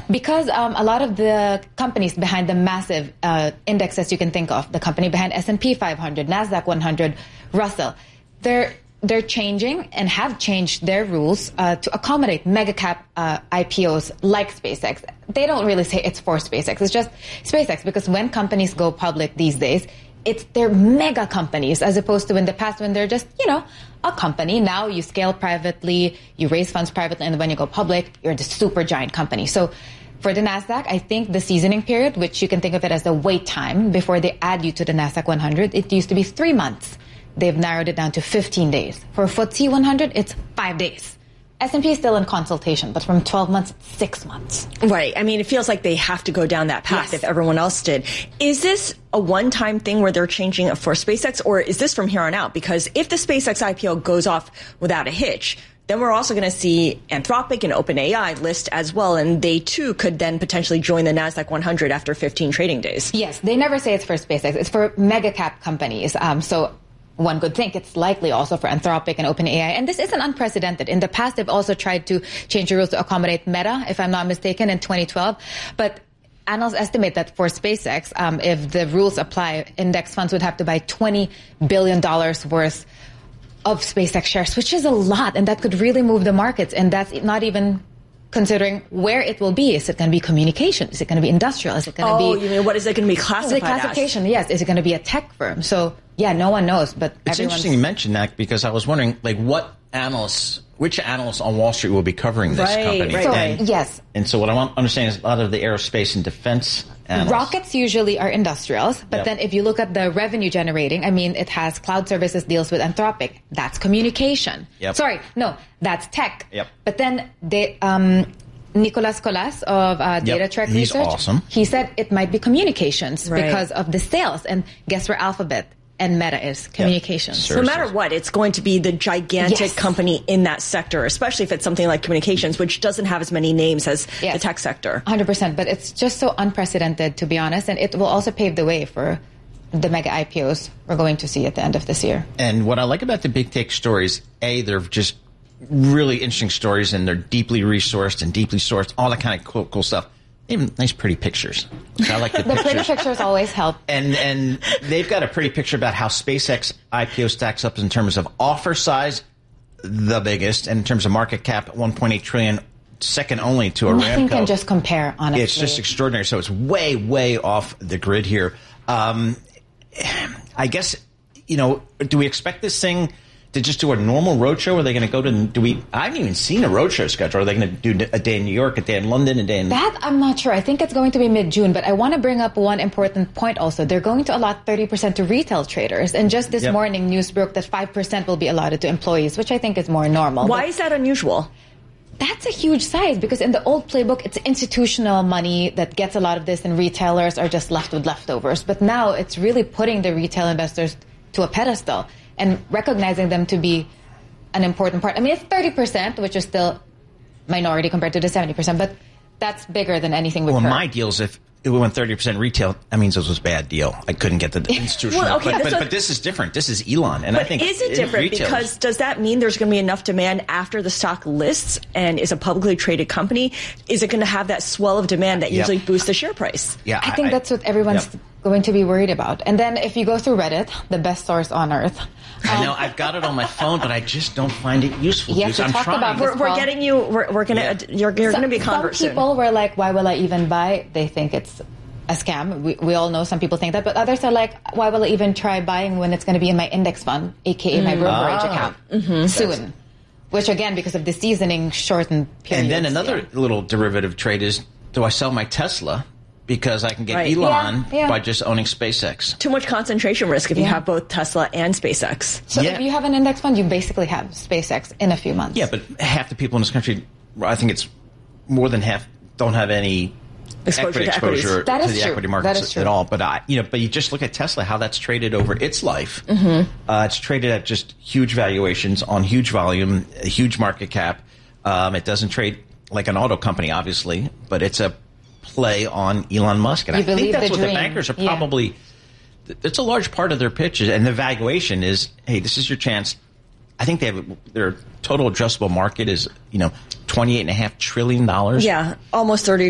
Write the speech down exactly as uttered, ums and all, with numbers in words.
Because um, a lot of the companies behind the massive uh, indexes you can think of, the company behind S and P five hundred, NASDAQ one hundred, Russell, they're they're changing and have changed their rules uh, to accommodate mega cap uh, I P Os like SpaceX. They don't really say it's for SpaceX. It's just SpaceX, because when companies go public these days, it's they're mega companies, as opposed to in the past when they're just, you know, a company. Now you scale privately, you raise funds privately, and when you go public, you're the super giant company. So for the NASDAQ, I think the seasoning period, which you can think of it as the wait time before they add you to the NASDAQ one hundred, it used to be three months. They've narrowed it down to fifteen days. For F T S E one hundred, it's five days. S and P is still in consultation, but from twelve months, it's six months. Right. I mean, it feels like they have to go down that path Yes. if everyone else did. Is this a one-time thing where they're changing it for SpaceX, or is this from here on out? Because if the SpaceX I P O goes off without a hitch, then we're also going to see Anthropic and OpenAI list as well, and they too could then potentially join the NASDAQ one hundred after fifteen trading days. Yes, they never say it's for SpaceX. It's for mega cap companies. Um, so one could think it's likely also for Anthropic and OpenAI. And this isn't unprecedented. In the past, they've also tried to change the rules to accommodate Meta, if I'm not mistaken, in twenty twelve. But analysts estimate that for SpaceX, um, if the rules apply, index funds would have to buy twenty billion dollars worth of SpaceX shares, which is a lot. And that could really move the markets. And that's not even considering where it will be. Is it going to be communication? Is it going to be industrial? Is it going to oh, be... you mean, what is it going to be classified the classification, as? yes. Is it going to be a tech firm? So, yeah, no one knows, but it's interesting you mentioned that, because I was wondering, like, what analysts, which analysts on Wall Street will be covering this right, company? Right, so, and, yes. And so what I want to understand is a lot of the aerospace and defense analysts. Rockets usually are industrials, but Yep. then if you look at the revenue generating, I mean, it has cloud services deals with Anthropic. That's communication. Yep. Sorry, no, that's tech. Yep. But then they... Um, Nicolas Colas of uh, Yep, DataTrek he's Research, awesome. he said it might be communications Right. because of the sales. And guess where Alphabet and Meta is? Communications. Yep. No matter what, it's going to be the gigantic Yes. company in that sector, especially if it's something like communications, which doesn't have as many names as Yes. the tech sector. one hundred percent. But it's just so unprecedented, to be honest. And it will also pave the way for the mega I P Os we're going to see at the end of this year. And what I like about the big tech stories, A, they're just really interesting stories, and they're deeply resourced and deeply sourced, all that kind of cool, cool stuff. Even nice, pretty pictures. I like the, The pictures. pretty pictures always help. And and they've got a pretty picture about how SpaceX I P O stacks up in terms of offer size, the biggest, and in terms of market cap, one point eight trillion dollars, second only to Aramco. Nothing can just compare, honestly. It's just extraordinary. So it's way, way off the grid here. Um, I guess, you know, do we expect this thing to just do a normal roadshow? Are they going to go to, do we, I haven't even seen a roadshow schedule. Are they going to do a day in New York, a day in London, a day in... That I'm not sure. I think it's going to be mid-June, but I want to bring up one important point also. They're going to allot thirty percent to retail traders. And just this Yep. morning, news broke that five percent will be allotted to employees, which I think is more normal. Why But is that unusual? that's a huge size, because in the old playbook, it's institutional money that gets a lot of this, and retailers are just left with leftovers. But now it's really putting the retail investors to a pedestal and recognizing them to be an important part. I mean, it's thirty percent, which is still minority compared to the seventy percent, but that's bigger than anything we've Well, heard. my deal is if it went thirty percent retail, that means it was a bad deal. I couldn't get the institutional. Well, okay, but, this but, was- but this is different. This is Elon. And I But think is it it- different? retailers- Because does that mean there's going to be enough demand after the stock lists and is a publicly traded company? Is it going to have that swell of demand that Yep. usually boosts the share price? Yeah, I think that's what everyone's yep. going to be worried about. And then if you go through Reddit, the best source on earth. I know I've got it on my phone, but I just don't find it useful. Yes, Dude. we I'm talked trying. about We're, we're Well- getting you. We're, we're gonna. Yeah. You're, you're Some- gonna be a convert Some soon. people were like, why will I even buy? They think it's a scam. We, we all know some people think that. But others are like, why will I even try buying when it's going to be in my index fund, a k a my brokerage Ah. account, soon? Which, again, because of the seasoning shortened period. And then another little derivative trade is, do I sell my Tesla because I can get Right. Elon Yeah, yeah. by just owning SpaceX? Too much concentration risk if you Yeah. have both Tesla and SpaceX. So Yeah. if you have an index fund, you basically have SpaceX in a few months. Yeah, but half the people in this country, I think it's more than half, don't have any Exposure equity to equities. exposure That to is the true. equity That markets is true. at all. But I, you know, but you just look at Tesla, how that's traded over its life. Mm-hmm. Uh, it's traded at just huge valuations on huge volume, a huge market cap. Um, it doesn't trade like an auto company, obviously, but it's a play on Elon Musk, and You I think believe that's the what the dream. bankers are Yeah. probably. It's a large part of their pitch, and the valuation is, hey, this is your chance. I think they have their total addressable market is, you know, twenty-eight and a half trillion dollars. Yeah, almost thirty